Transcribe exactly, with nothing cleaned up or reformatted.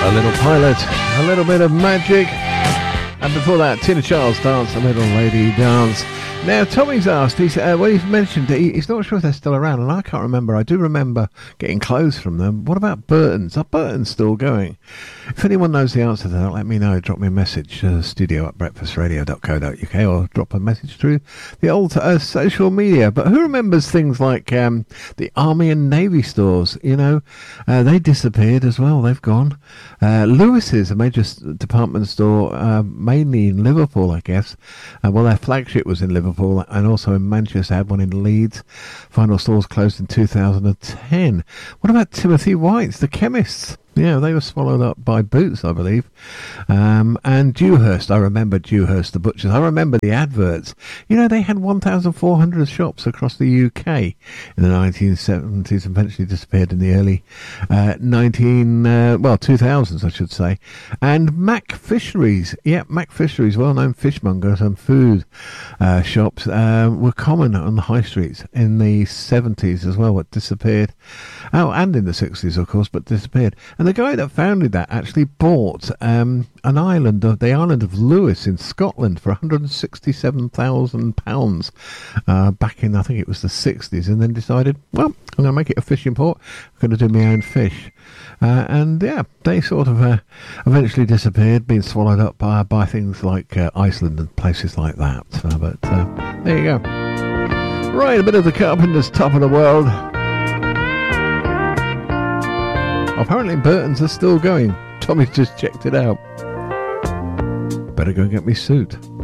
A Little Pilot, A Little Bit of Magic, and before that, Tina Charles Dance, A Little Lady Dance. Now, Tommy's asked, he's, uh, well, he's mentioned, he, he's not sure if they're still around, and I can't remember. I do remember getting clothes from them. What about Burton's? Are Burton's still going? If anyone knows the answer to that, let me know. Drop me a message, uh, studio at breakfast radio dot co dot uk, or drop a message through the old uh, social media. But who remembers things like um, the Army and Navy stores? You know, uh, they disappeared as well. They've gone. Uh, Lewis's, a major department store, uh, mainly in Liverpool, I guess. Uh, well, their flagship was in Liverpool, and also in Manchester, had one in Leeds. Final stores closed in two thousand ten. What about Timothy White's, the chemists? Yeah, they were swallowed up by Boots, I believe. Um, and Dewhurst, I remember Dewhurst, the butchers. I remember the adverts. You know, they had one thousand four hundred shops across the U K in the nineteen seventies, eventually disappeared in the early uh, nineteen, uh, well, two thousands, I should say. And Mac Fisheries, yeah, Mac Fisheries, well-known fishmongers and food uh, shops, uh, were common on the high streets in the seventies as well, but disappeared. Oh, and in the sixties, of course, but disappeared. And the guy that founded that actually bought um, an island, of the island of Lewis in Scotland, for one hundred sixty-seven thousand pounds uh, back in, I think it was the sixties, and then decided, well, I'm going to make it a fishing port. I'm going to do my own fish. Uh, and yeah, they sort of uh, eventually disappeared, being swallowed up by, by things like uh, Iceland and places like that. Uh, but uh, there you go. Right, a bit of the Carpenters' Top of the World. Apparently Burton's are still going. Tommy's just checked it out. Better go and get me suit.